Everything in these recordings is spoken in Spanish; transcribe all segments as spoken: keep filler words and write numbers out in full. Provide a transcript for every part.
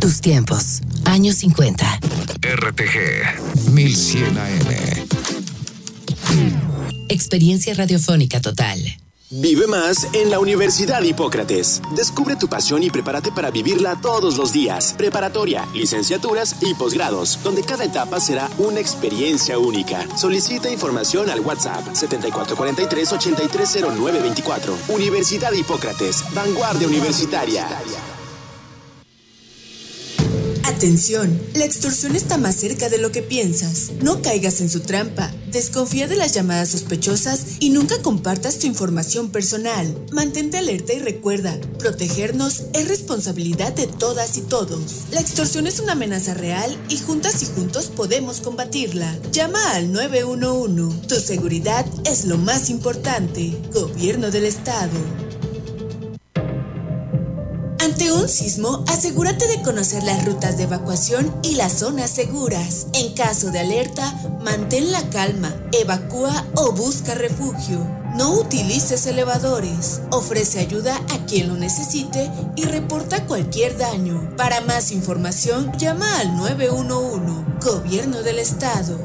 Tus tiempos, años cincuenta. R T G mil cien A M. Experiencia radiofónica total. Vive más en la Universidad Hipócrates. Descubre tu pasión y prepárate para vivirla todos los días. Preparatoria, licenciaturas y posgrados, donde cada etapa será una experiencia única. Solicita información al WhatsApp setenta y cuatro cuarenta y tres, ochenta y tres cero nueve veinticuatro. Universidad Hipócrates, vanguardia universitaria. Atención, la extorsión está más cerca de lo que piensas. No caigas en su trampa. Desconfía de las llamadas sospechosas y nunca compartas tu información personal. Mantente alerta y recuerda, protegernos es responsabilidad de todas y todos. La extorsión es una amenaza real y juntas y juntos podemos combatirla. Llama al nueve uno uno. Tu seguridad es lo más importante. Gobierno del Estado. Ante un sismo, asegúrate de conocer las rutas de evacuación y las zonas seguras. En caso de alerta, mantén la calma, evacúa o busca refugio. No utilices elevadores. Ofrece ayuda a quien lo necesite y reporta cualquier daño. Para más información, llama al nueve uno uno. Gobierno del Estado.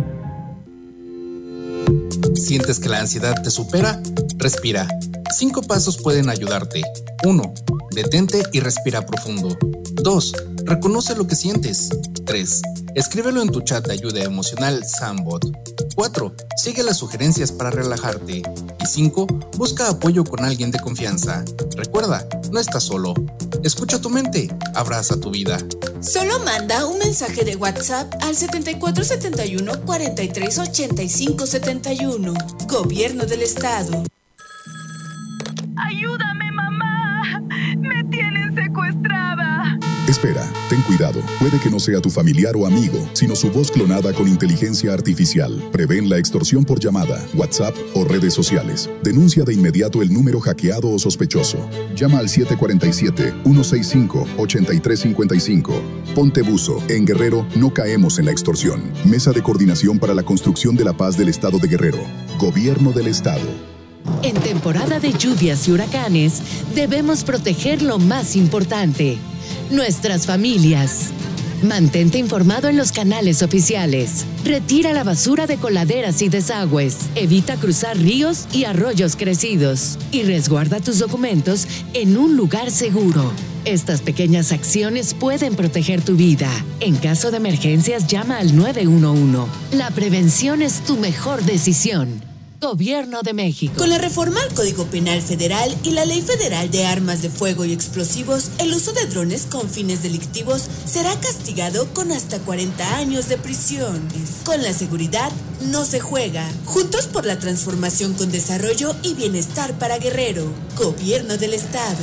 ¿Sientes que la ansiedad te supera? Respira. Cinco pasos pueden ayudarte. uno. Detente y respira profundo. dos. Reconoce lo que sientes. tres. Escríbelo en tu chat de ayuda emocional Sambot. cuatro. Sigue las sugerencias para relajarte. Y cinco. Busca apoyo con alguien de confianza. Recuerda, no estás solo. Escucha tu mente, abraza tu vida. Solo manda un mensaje de WhatsApp al setenta y cuatro setenta y uno, cuarenta y tres, ochenta y cinco setenta y uno. Gobierno del Estado. ¡Ayúdame, mamá! ¡Me tienen secuestrada! Espera, ten cuidado. Puede que no sea tu familiar o amigo, sino su voz clonada con inteligencia artificial. Prevén la extorsión por llamada, WhatsApp o redes sociales. Denuncia de inmediato el número hackeado o sospechoso. Llama al siete cuatro siete, uno seis cinco, ocho tres cinco cinco. Ponte buzo. En Guerrero no caemos en la extorsión. Mesa de Coordinación para la Construcción de la Paz del Estado de Guerrero. Gobierno del Estado. En temporada de lluvias y huracanes, debemos proteger lo más importante: nuestras familias. Mantente informado en los canales oficiales. Retira la basura de coladeras y desagües. Evita cruzar ríos y arroyos crecidos. Y resguarda tus documentos en un lugar seguro. Estas pequeñas acciones pueden proteger tu vida. En caso de emergencias, llama al nueve uno uno. La prevención es tu mejor decisión. Gobierno de México. Con la reforma al Código Penal Federal y la Ley Federal de Armas de Fuego y Explosivos, el uso de drones con fines delictivos será castigado con hasta cuarenta años de prisión. Con la seguridad no se juega. Juntos por la transformación con desarrollo y bienestar para Guerrero. Gobierno del Estado.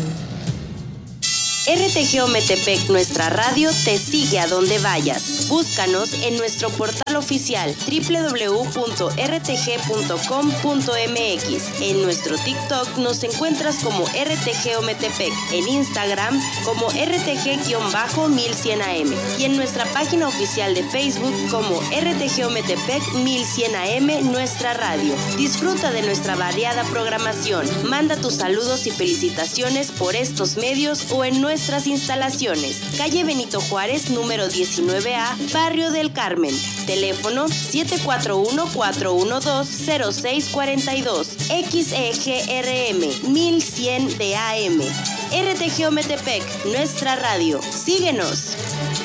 R T G Ometepec, nuestra radio, te sigue a donde vayas. Búscanos en nuestro portal oficial doble u doble u doble u punto r t g punto com punto m x. En nuestro TikTok nos encuentras como R T G Ometepec, en Instagram como R T G mil cien A M y en nuestra página oficial de Facebook como R T G Ometepec mil cien A M, nuestra radio. Disfruta de nuestra variada programación. Manda tus saludos y felicitaciones por estos medios o en nuestra nuestras instalaciones. Calle Benito Juárez, número diecinueve A, Barrio del Carmen. Teléfono siete cuatro uno, cuatro uno dos, cero seis cuatro dos. X E G R M mil cien de A M. R T G Ometepec, nuestra radio. Síguenos.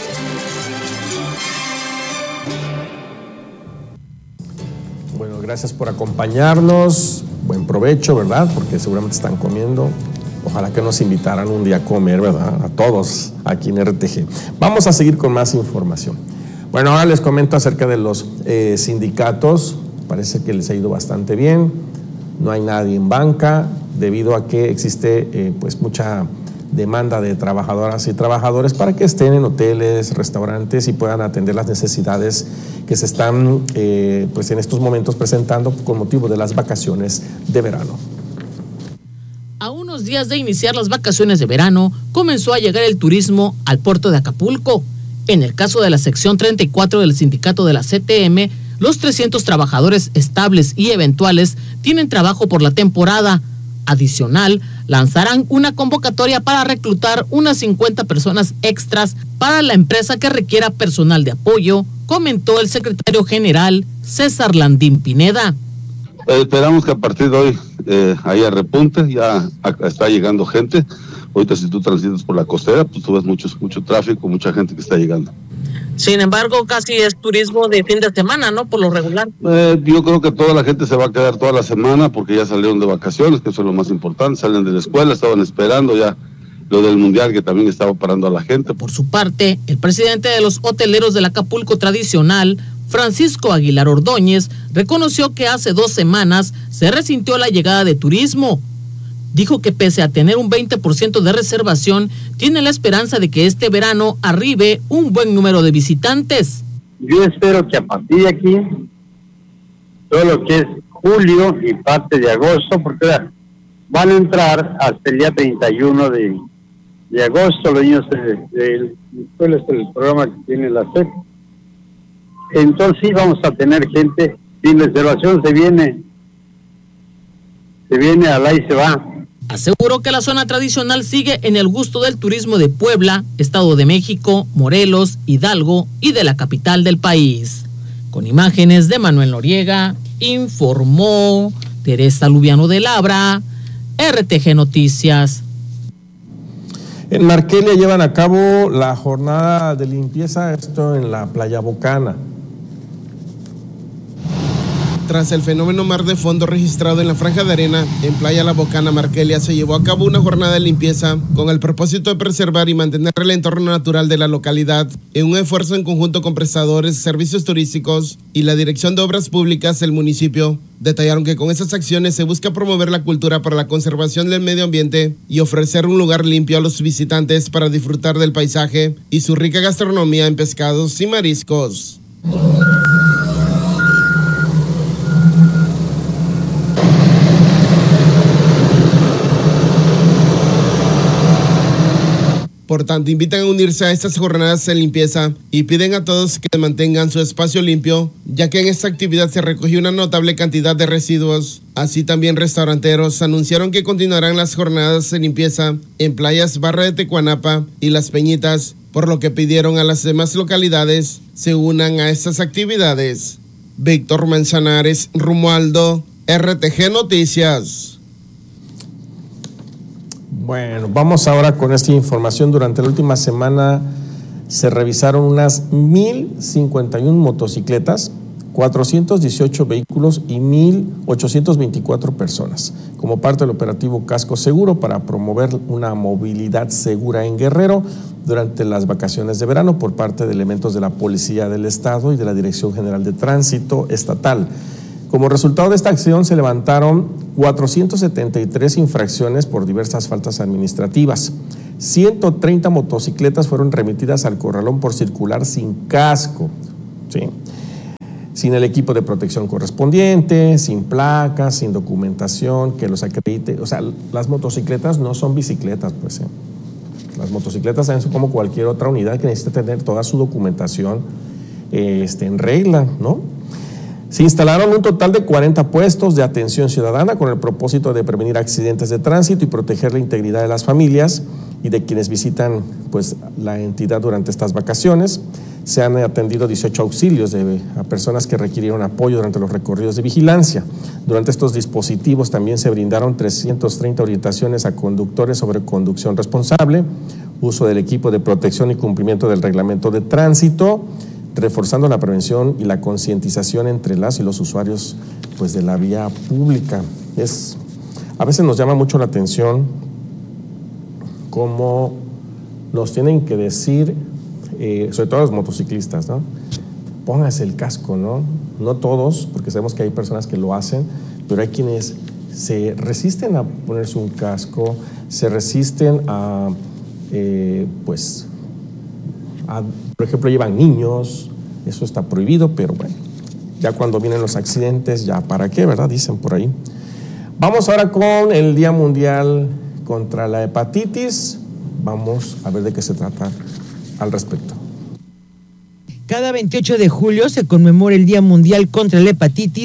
Bueno, gracias por acompañarnos. Buen provecho, ¿verdad? Porque seguramente están comiendo. Ojalá que nos invitaran un día a comer, ¿verdad? A todos aquí en R T G. Vamos a seguir con más información. Bueno, ahora les comento acerca de los eh, sindicatos. Parece que les ha ido bastante bien. No hay nadie en banca debido a que existe eh, pues mucha demanda de trabajadoras y trabajadores para que estén en hoteles, restaurantes y puedan atender las necesidades que se están eh, pues en estos momentos presentando con motivo de las vacaciones de verano. A unos días de iniciar las vacaciones de verano, comenzó a llegar el turismo al puerto de Acapulco. En el caso de la sección treinta y cuatro del sindicato de la C T M, los trescientos trabajadores estables y eventuales tienen trabajo por la temporada. Adicional, lanzarán una convocatoria para reclutar unas cincuenta personas extras para la empresa que requiera personal de apoyo, comentó el secretario general César Landín Pineda. Eh, esperamos que a partir de hoy eh, haya repunte, ya está llegando gente. Ahorita si tú transitas por la costera, pues tú ves mucho, mucho tráfico, mucha gente que está llegando. Sin embargo, casi es turismo de fin de semana, ¿no? Por lo regular. Eh, yo creo que toda la gente se va a quedar toda la semana porque ya salieron de vacaciones, que eso es lo más importante, salen de la escuela, estaban esperando ya lo del mundial que también estaba parando a la gente. Por su parte, el presidente de los hoteleros del Acapulco tradicional, Francisco Aguilar Ordóñez, reconoció que hace dos semanas se resintió la llegada de turismo. Dijo que pese a tener un veinte por ciento de reservación, tiene la esperanza de que este verano arribe un buen número de visitantes. Yo espero que a partir de aquí, todo lo que es julio y parte de agosto, porque van a entrar hasta el día treinta y uno de, de agosto los niños del de, de, el programa que tiene la S E P. Entonces sí vamos a tener gente sin reservación, se viene, se viene al ahí se va. Aseguró que la zona tradicional sigue en el gusto del turismo de Puebla, Estado de México, Morelos, Hidalgo y de la capital del país. Con imágenes de Manuel Noriega, informó Teresa Lubiano de Labra, R T G Noticias. En Marquelia llevan a cabo la jornada de limpieza, esto en la Playa Bocana. Tras el fenómeno mar de fondo registrado en la franja de arena en Playa La Bocana, Marquelia, se llevó a cabo una jornada de limpieza con el propósito de preservar y mantener el entorno natural de la localidad en un esfuerzo en conjunto con prestadores de servicios turísticos y la Dirección de Obras Públicas del municipio. Detallaron que con esas acciones se busca promover la cultura para la conservación del medio ambiente y ofrecer un lugar limpio a los visitantes para disfrutar del paisaje y su rica gastronomía en pescados y mariscos. Por tanto, invitan a unirse a estas jornadas de limpieza y piden a todos que mantengan su espacio limpio, ya que en esta actividad se recogió una notable cantidad de residuos. Así también restauranteros anunciaron que continuarán las jornadas de limpieza en playas Barra de Tecuanapa y Las Peñitas, por lo que pidieron a las demás localidades se unan a estas actividades. Víctor Manzanares, Romualdo, R T G Noticias. Bueno, vamos ahora con esta información. Durante la última semana se revisaron unas mil cincuenta y una motocicletas, cuatrocientos dieciocho vehículos y mil ochocientas veinticuatro personas, como parte del operativo Casco Seguro para promover una movilidad segura en Guerrero durante las vacaciones de verano por parte de elementos de la Policía del Estado y de la Dirección General de Tránsito Estatal. Como resultado de esta acción se levantaron cuatrocientas setenta y tres infracciones por diversas faltas administrativas. ciento treinta motocicletas fueron remitidas al corralón por circular sin casco, ¿sí? Sin el equipo de protección correspondiente, sin placas, sin documentación que los acredite. O sea, las motocicletas no son bicicletas, pues. ¿eh? Las motocicletas son como cualquier otra unidad que necesita tener toda su documentación eh, este, en regla, ¿no? Se instalaron un total de cuarenta puestos de atención ciudadana con el propósito de prevenir accidentes de tránsito y proteger la integridad de las familias y de quienes visitan pues, la entidad durante estas vacaciones. Se han atendido dieciocho auxilios de, a personas que requirieron apoyo durante los recorridos de vigilancia. Durante estos dispositivos también se brindaron trescientas treinta orientaciones a conductores sobre conducción responsable, uso del equipo de protección y cumplimiento del reglamento de tránsito, reforzando la prevención y la concientización entre las y los usuarios pues, de la vía pública. Es, a veces nos llama mucho la atención cómo nos tienen que decir, eh, sobre todo los motociclistas, ¿no? Póngase el casco, ¿no? No todos, porque sabemos que hay personas que lo hacen, pero hay quienes se resisten a ponerse un casco, se resisten a, eh, pues, a, por ejemplo, llevan niños, eso está prohibido, pero bueno, ya cuando vienen los accidentes, ya para qué, ¿verdad? Dicen por ahí. Vamos ahora con el Día Mundial contra la Hepatitis. Vamos a ver de qué se trata al respecto. Cada veintiocho de julio se conmemora el Día Mundial contra la Hepatitis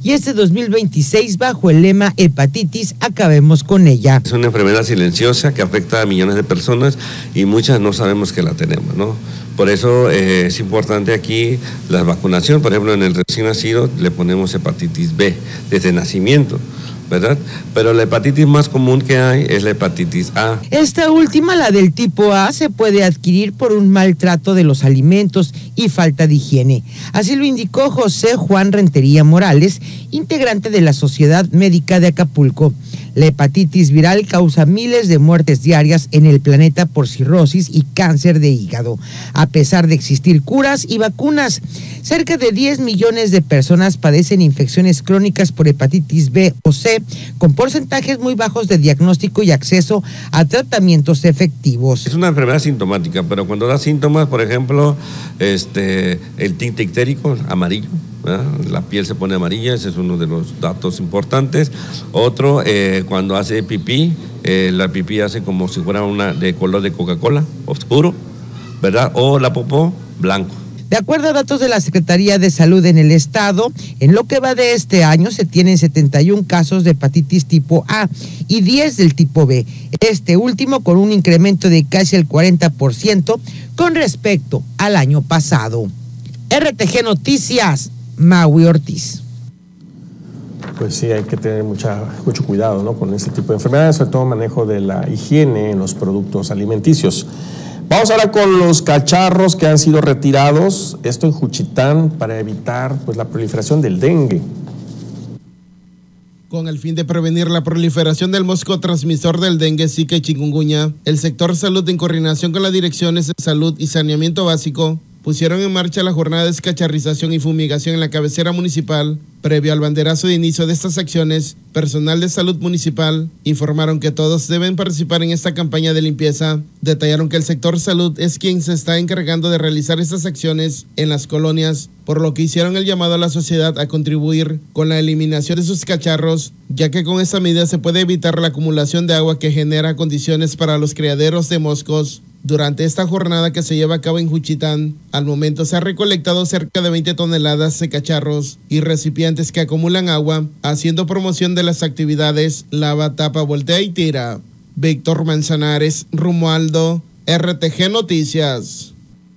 y este dos mil veintiséis bajo el lema Hepatitis, acabemos con ella. Es una enfermedad silenciosa que afecta a millones de personas y muchas no sabemos que la tenemos, ¿no? Por eso eh, es importante aquí la vacunación. Por ejemplo, en el recién nacido le ponemos hepatitis B desde nacimiento, ¿verdad? Pero la hepatitis más común que hay es la hepatitis A. Esta última, la del tipo A, se puede adquirir por un maltrato de los alimentos y falta de higiene. Así lo indicó José Juan Rentería Morales, integrante de la Sociedad Médica de Acapulco. La hepatitis viral causa miles de muertes diarias en el planeta por cirrosis y cáncer de hígado. A pesar de existir curas y vacunas, cerca de diez millones de personas padecen infecciones crónicas por hepatitis B o C, con porcentajes muy bajos de diagnóstico y acceso a tratamientos efectivos. Es una enfermedad sintomática, pero cuando da síntomas, por ejemplo, este, el tinte ictérico amarillo, ¿verdad? La piel se pone amarilla, ese es uno de los datos importantes. Otro, eh, cuando hace pipí, eh, la pipí hace como si fuera una de color de Coca-Cola, oscuro, ¿verdad? O la popó, blanco. De acuerdo a datos de la Secretaría de Salud en el estado, en lo que va de este año se tienen setenta y un casos de hepatitis tipo A y diez del tipo B, este último con un incremento de casi el cuarenta por ciento con respecto al año pasado. R T G Noticias, Maui Ortiz. Pues sí, hay que tener mucha, mucho cuidado, ¿no?, con este tipo de enfermedades, sobre todo manejo de la higiene en los productos alimenticios. Vamos ahora con los cacharros que han sido retirados, esto en Juchitán, para evitar pues la proliferación del dengue. Con el fin de prevenir la proliferación del mosco transmisor del dengue, zika y chikungunya, el sector salud, en coordinación con las direcciones de salud y saneamiento básico, pusieron en marcha la jornada de descacharrización y fumigación en la cabecera municipal. Previo al banderazo de inicio de estas acciones, personal de salud municipal informaron que todos deben participar en esta campaña de limpieza. Detallaron que el sector salud es quien se está encargando de realizar estas acciones en las colonias, por lo que hicieron el llamado a la sociedad a contribuir con la eliminación de sus cacharros, ya que con esta medida se puede evitar la acumulación de agua que genera condiciones para los criaderos de moscos. Durante esta jornada que se lleva a cabo en Juchitán, al momento se ha recolectado cerca de veinte toneladas de cacharros y recipientes que acumulan agua, haciendo promoción de las actividades Lava, Tapa, Voltea y Tira. Víctor Manzanares, Romualdo, R T G Noticias.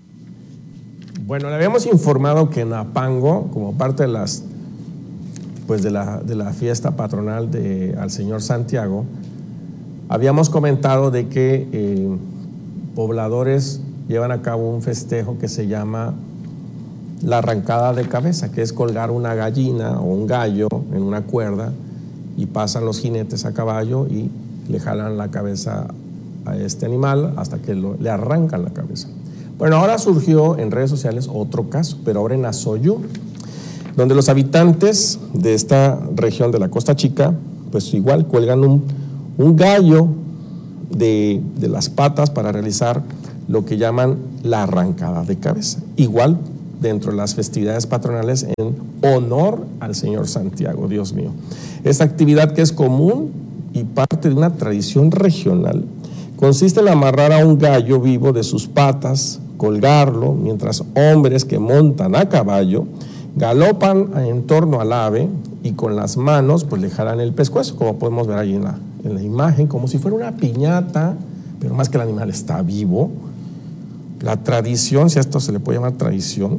Bueno, le habíamos informado que en Apango, como parte de las pues de la, de la fiesta patronal de al Señor Santiago, habíamos comentado de que eh, pobladores llevan a cabo un festejo que se llama la arrancada de cabeza, que es colgar una gallina o un gallo en una cuerda y pasan los jinetes a caballo y le jalan la cabeza a este animal hasta que lo, le arrancan la cabeza. Bueno, ahora surgió en redes sociales otro caso, pero ahora en Azoyú, donde los habitantes de esta región de la Costa Chica, pues igual cuelgan un, un gallo de, de las patas para realizar lo que llaman la arrancada de cabeza. Igual dentro de las festividades patronales en honor al Señor Santiago, Dios mío. Esta actividad, que es común y parte de una tradición regional, consiste en amarrar a un gallo vivo de sus patas, colgarlo, mientras hombres que montan a caballo galopan en torno al ave y con las manos pues le jalan el pescuezo, como podemos ver ahí en la, en la imagen, como si fuera una piñata, pero más que el animal está vivo. La tradición, si a esto se le puede llamar tradición,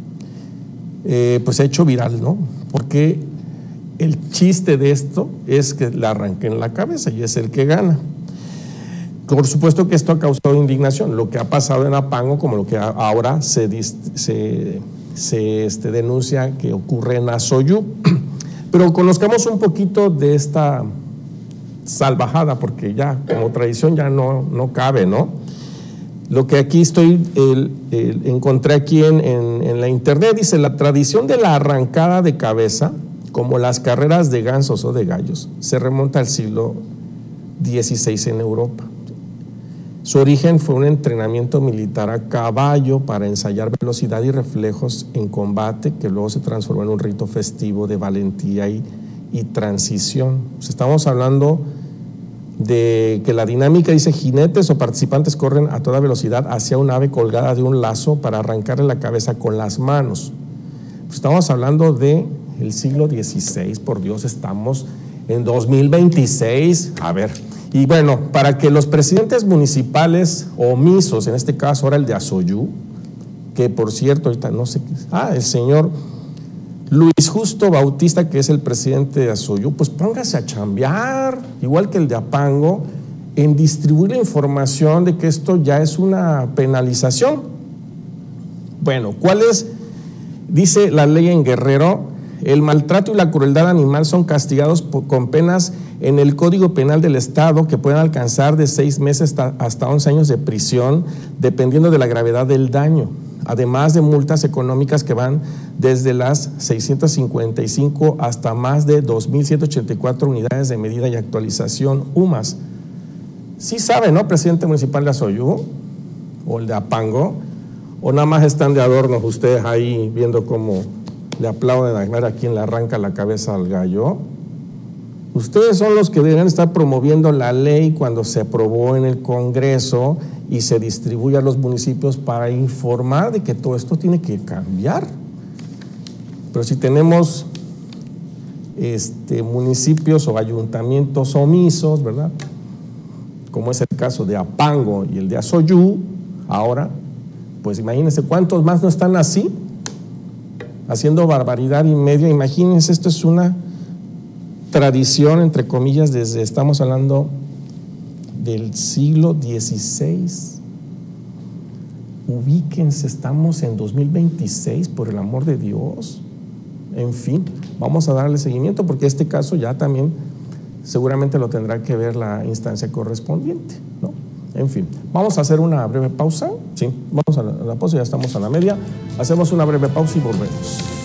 eh, pues se ha hecho viral, ¿no? Porque el chiste de esto es que le arranquen la cabeza y es el que gana. Por supuesto que esto ha causado indignación, lo que ha pasado en Apango, como lo que ahora se, se, se este, denuncia que ocurre en Azoyú. Pero conozcamos un poquito de esta salvajada, porque ya como tradición ya no, no cabe, ¿no? Lo que aquí estoy, el, el, encontré aquí en, en, en la internet, dice: la tradición de la arrancada de cabeza, como las carreras de gansos o de gallos, se remonta al siglo dieciséis en Europa. Su origen fue un entrenamiento militar a caballo para ensayar velocidad y reflejos en combate, que luego se transformó en un rito festivo de valentía y, y transición. Pues estamos hablando de que la dinámica dice: jinetes o participantes corren a toda velocidad hacia un ave colgada de un lazo para arrancarle la cabeza con las manos. Pues estamos hablando de el siglo dieciséis, por Dios, estamos en dos mil veintiséis. A ver, y bueno, para que los presidentes municipales omisos, en este caso ahora el de Azoyú, que por cierto, ahorita no sé qué, ah, el señor Luis Justo Bautista, que es el presidente de Azoyú, pues póngase a chambear, igual que el de Apango, en distribuir la información de que esto ya es una penalización. Bueno, ¿cuál es? Dice la ley en Guerrero: el maltrato y la crueldad animal son castigados por, con penas en el Código Penal del Estado que pueden alcanzar de seis meses hasta, hasta once años de prisión, dependiendo de la gravedad del daño, además de multas económicas que van desde las seiscientas cincuenta y cinco hasta más de dos mil ciento ochenta y cuatro unidades de medida y actualización U M A S. Sí sabe, ¿no, presidente municipal de Azoyú o el de Apango? ¿O nada más están de adornos ustedes ahí viendo cómo le aplauden a ver a quién le arranca la cabeza al gallo? Ustedes son los que deberían estar promoviendo la ley cuando se aprobó en el Congreso y se distribuye a los municipios para informar de que todo esto tiene que cambiar. Pero si tenemos este, municipios o ayuntamientos omisos, ¿verdad?, como es el caso de Apango y el de Azoyú, ahora, pues imagínense cuántos más no están así, haciendo barbaridad y media. Imagínense, esto es una tradición, entre comillas, desde, estamos hablando del siglo dieciséis. Ubíquense, estamos en dos mil veintiséis, por el amor de Dios. En fin, vamos a darle seguimiento porque este caso ya también seguramente lo tendrá que ver la instancia correspondiente, ¿no? En fin, vamos a hacer una breve pausa. Sí, vamos a la, a la pausa, ya estamos a la media. Hacemos una breve pausa y volvemos.